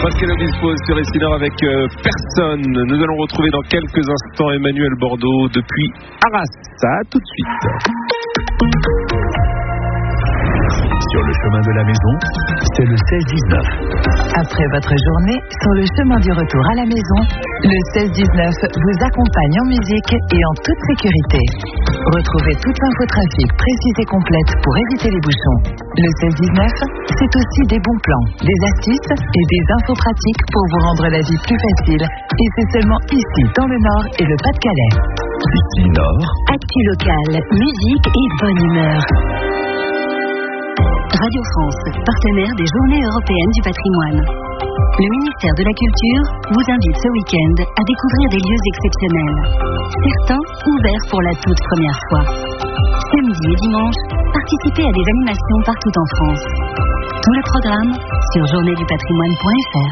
Pascal Obispo sur Essilor avec personne. Nous allons retrouver dans quelques instants Emmanuel Bordeaux depuis Arras. À tout de suite. Sur le chemin de la maison, c'est le 16-19. Après votre journée, sur le chemin du retour à la maison, le 16-19 vous accompagne en musique et en toute sécurité. Retrouvez toute l'infotrafic précise et complète pour éviter les bouchons. Le 16-19, c'est aussi des bons plans, des astuces et des infos pratiques pour vous rendre la vie plus facile. Et c'est seulement ici, dans le Nord et le Pas-de-Calais. Ici Nord. Actu locale, musique et bonne humeur. Radio France, partenaire des Journées européennes du patrimoine. Le ministère de la Culture vous invite ce week-end à découvrir des lieux exceptionnels. Certains ouverts pour la toute première fois. Samedi et dimanche, participez à des animations partout en France. Tout le programme sur journéedupatrimoine.fr.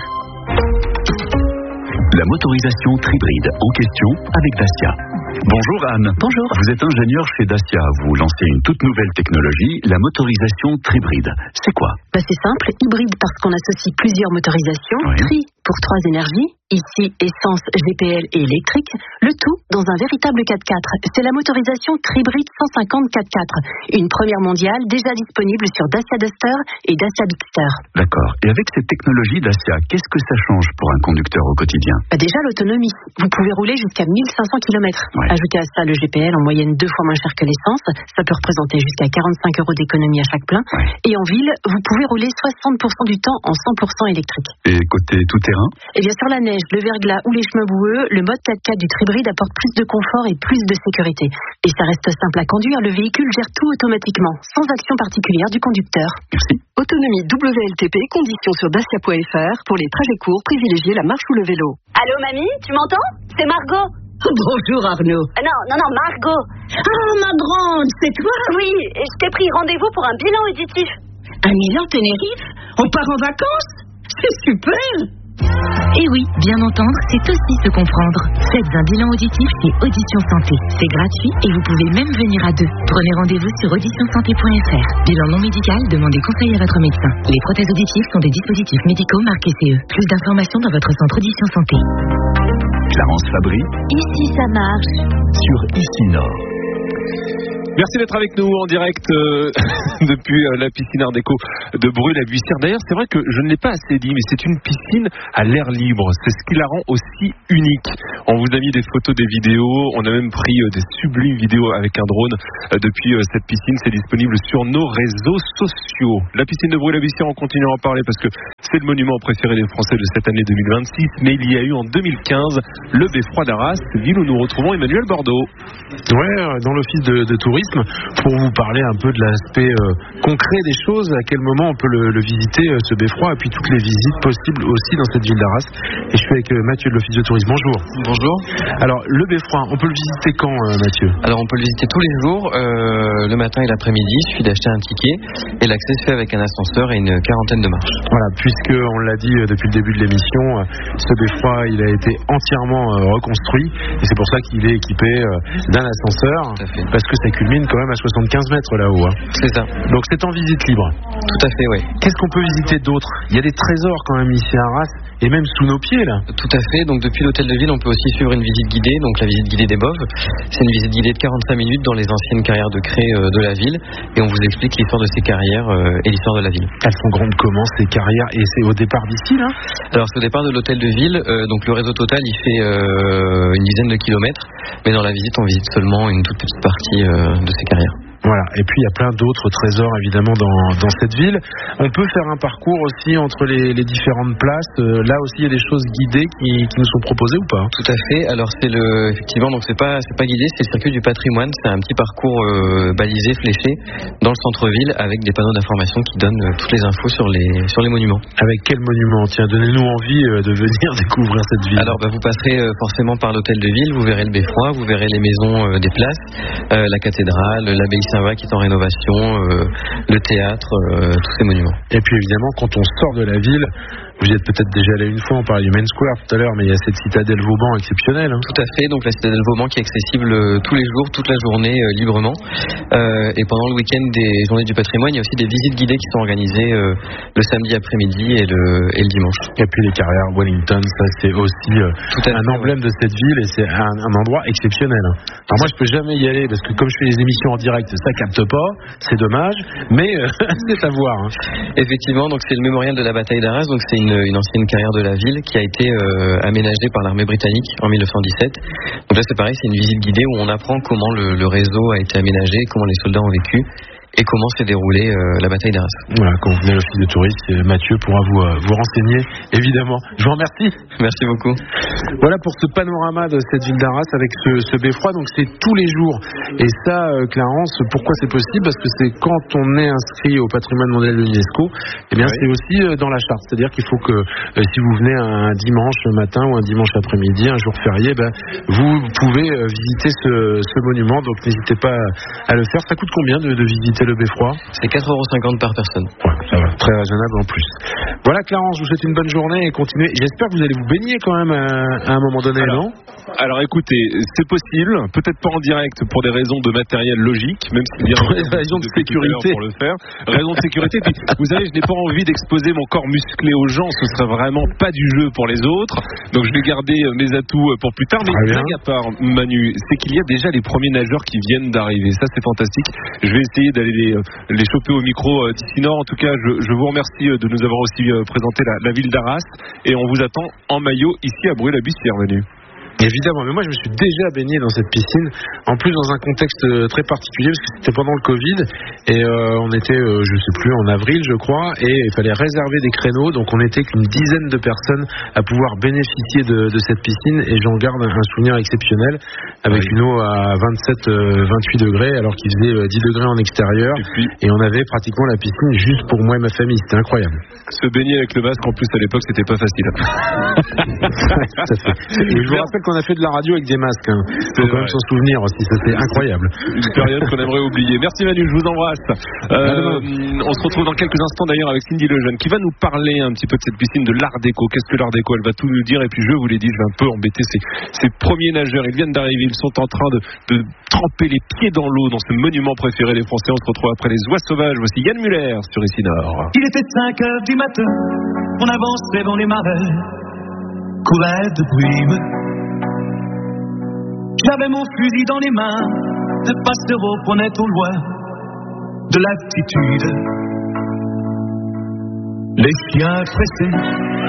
La motorisation Tribride en question avec Dacia. Bonjour Anne. Bonjour. Vous êtes ingénieur chez Dacia. Vous lancez une toute nouvelle technologie, la motorisation Tribride. C'est quoi ? C'est simple, hybride parce qu'on associe plusieurs motorisations. Oui. Tri pour 3 énergies, ici essence, GPL et électrique. Le tout dans un véritable 4x4. C'est la motorisation Tribride 150 4x4. Une première mondiale déjà disponible sur Dacia Duster et Dacia Bigster. D'accord. Et avec cette technologie Dacia, qu'est-ce que ça change pour un conducteur au quotidien ? Déjà l'autonomie. Vous pouvez rouler jusqu'à 1500 km. Ouais. Ajoutez à ça le GPL en moyenne 2 fois moins cher que l'essence. Ça peut représenter jusqu'à 45 € d'économie à chaque plein. Ouais. Et en ville, vous pouvez rouler 60% du temps en 100% électrique. Et côté tout-terrain ? Et bien sur la neige, le verglas ou les chemins boueux, le mode 4x4 du Tribride apporte plus de confort et plus de sécurité. Et ça reste simple à conduire, le véhicule gère tout automatiquement, sans action particulière du conducteur. Merci. Autonomie WLTP, conditions sur dacia.fr. Pour les trajets courts, privilégiez la marche ou le vélo. Allô mamie, tu m'entends? C'est Margot. Bonjour Arnaud. Non, Margot. Ah ma grande, c'est toi? Oui, je t'ai pris rendez-vous pour un bilan auditif. Un Milan Tenerife? On part en vacances? C'est super. Et oui, bien entendre, c'est aussi se comprendre. Faites un bilan auditif chez Audition Santé. C'est gratuit et vous pouvez même venir à 2. Prenez rendez-vous sur auditionsanté.fr. Bilan non médical, demandez conseil à votre médecin. Les prothèses auditives sont des dispositifs médicaux marqués CE. Plus d'informations dans votre centre Audition Santé. Clarence Fabry Ici ça marche. sur Ici Nord. Merci d'être avec nous en direct depuis la piscine Art Déco de Brûle-à-Bussière. D'ailleurs, c'est vrai que je ne l'ai pas assez dit, mais c'est une piscine à l'air libre. C'est ce qui la rend aussi unique. On vous a mis des photos, des vidéos. On a même pris des sublimes vidéos avec un drone depuis cette piscine. C'est disponible sur nos réseaux sociaux. La piscine de Brûle-à-Bussière, on continue à en parler parce que c'est le monument préféré des Français de cette année 2026. Mais il y a eu en 2015 le Beffroi d'Arras, ville où nous retrouvons Emmanuel Bordeaux. Ouais, dans l'office de tourisme, pour vous parler un peu de l'aspect concret des choses, à quel moment on peut le visiter, ce beffroi, et puis toutes les visites possibles aussi dans cette ville d'Arras. Et je suis avec Mathieu de l'office de tourisme. Bonjour. Bonjour. Alors, le beffroi, on peut le visiter quand, Mathieu ? Alors on peut le visiter tous les jours, le matin et l'après-midi. Il suffit d'acheter un ticket et l'accès se fait avec un ascenseur et une quarantaine de marches. Voilà, puisque on l'a dit depuis le début de l'émission, ce beffroi, il a été entièrement reconstruit, et c'est pour ça qu'il est équipé d'un ascenseur, Tout à fait. parce que ça culmine quand même à 75 mètres là-haut. C'est ça. Donc c'est en visite libre. Tout à fait, oui. Qu'est-ce qu'on peut visiter d'autre ? Il y a des trésors quand même ici à Arras, et même sous nos pieds là. Tout à fait. Donc depuis l'hôtel de ville, on peut aussi suivre une visite guidée, donc la visite guidée des Boves. C'est une visite guidée de 45 minutes dans les anciennes carrières de craie de la ville, et on vous explique l'histoire de ces carrières et l'histoire de la ville. Elles sont grandes comment ces carrières ? Et c'est au départ d'ici là ? Alors c'est au départ de l'hôtel de ville, donc le réseau total il fait une dizaine de kilomètres, mais dans la visite on visite seulement une toute petite partie de ces carrières. Voilà, et puis il y a plein d'autres trésors évidemment dans cette ville. On peut faire un parcours aussi entre les différentes places. Là aussi il y a des choses guidées qui nous sont proposées ou pas ? Tout à fait. Alors effectivement, donc c'est pas guidé, c'est le circuit du patrimoine. C'est un petit parcours balisé, fléché dans le centre-ville avec des panneaux d'information qui donnent toutes les infos sur les monuments. Avec quel monument ? Tiens, donnez-nous envie de venir découvrir cette ville. Alors vous passerez forcément par l'hôtel de ville, vous verrez le Beffroi, vous verrez les maisons des places, la cathédrale, l'abbaye Saint-Vaast qui est en rénovation, le théâtre, tous ces monuments. Et puis évidemment, quand on sort de la ville, Vous y êtes peut-être déjà allé une fois, on parlait du Main Square tout à l'heure, mais il y a cette citadelle Vauban exceptionnelle. Hein. Tout à fait, donc la citadelle Vauban qui est accessible tous les jours, toute la journée, librement. Et pendant le week-end des journées du patrimoine, il y a aussi des visites guidées qui sont organisées le samedi après-midi et le dimanche. Et puis les carrières Wellington, ça c'est aussi un emblème de cette ville et c'est un endroit exceptionnel. Alors moi je peux jamais y aller parce que comme je fais les émissions en direct, ça capte pas, c'est dommage, mais c'est à voir. Hein. Effectivement, donc c'est le mémorial de la bataille d'Arras, donc c'est une ancienne carrière de la ville qui a été aménagée par l'armée britannique en 1917. Donc là c'est pareil, c'est une visite guidée où on apprend comment le réseau a été aménagé, comment les soldats ont vécu et comment s'est déroulée la bataille d'Arras. Voilà, quand vous venez à l'office de tourisme, Mathieu pourra vous renseigner, évidemment. Je vous remercie. Merci beaucoup. Voilà pour ce panorama de cette ville d'Arras avec ce beffroi. Donc c'est tous les jours. Et ça, Clarence, pourquoi c'est possible? Parce que c'est quand on est inscrit au patrimoine mondial de l'UNESCO, eh bien c'est aussi dans la charte. C'est-à-dire qu'il faut que si vous venez un dimanche matin ou un dimanche après-midi, un jour férié, vous pouvez visiter ce monument. Donc n'hésitez pas à le faire. Ça coûte combien de visiter le beffroi? C'est 4,50 € par personne. Ouais, ça va, très raisonnable en plus. Voilà Clarence, je vous souhaite une bonne journée et continuez. J'espère que vous allez vous baigner quand même à un moment donné, non? Alors écoutez, c'est possible, peut-être pas en direct pour des raisons de matériel logique, même s'il y a des raisons de sécurité pour le faire. Raison de sécurité. Puis, vous savez, je n'ai pas envie d'exposer mon corps musclé aux gens, ce serait vraiment pas du jeu pour les autres. Donc je vais garder mes atouts pour plus tard. Mais blague à part, Manu, c'est qu'il y a déjà les premiers nageurs qui viennent d'arriver. Ça c'est fantastique. Je vais essayer d'aller les choper au micro d'ici Nord. En tout cas, je vous remercie de nous avoir aussi présenté la ville d'Arras et on vous attend en maillot ici à Bruy-la-Bussière, Manu. Évidemment, mais moi je me suis déjà baigné dans cette piscine, en plus dans un contexte très particulier parce que c'était pendant le Covid et on était, je sais plus, en avril je crois, et il fallait réserver des créneaux, donc on était qu'une dizaine de personnes à pouvoir bénéficier de cette piscine et j'en garde un souvenir exceptionnel avec une eau à 27-28 degrés alors qu'il faisait 10 degrés en extérieur et on avait pratiquement la piscine juste pour moi et ma famille, c'était incroyable. Se baigner avec le masque en plus à l'époque c'était pas facile. Et je vous rappelle qu'on a fait de la radio avec des masques. Hein. Faut quand même s'en souvenir aussi, ça c'est incroyable. Une période qu'on aimerait oublier. Merci Manu, je vous embrasse. On se retrouve dans quelques instants d'ailleurs avec Cindy Lejeune qui va nous parler un petit peu de cette piscine de l'Art déco. Qu'est-ce que l'Art déco? Elle va tout nous dire et puis je vous l'ai dit, je vais un peu embêter ces premiers nageurs. Ils viennent d'arriver, ils sont en train de tremper les pieds dans l'eau dans ce monument préféré des Français. On se retrouve après les oies sauvages. Voici Yann Muller sur ici Nord. Il était 5 heures du matin, on avançait dans les marais, courait de brume. J'avais mon fusil dans les mains, de passereau prenait au loin de l'altitude. Les chiens pressés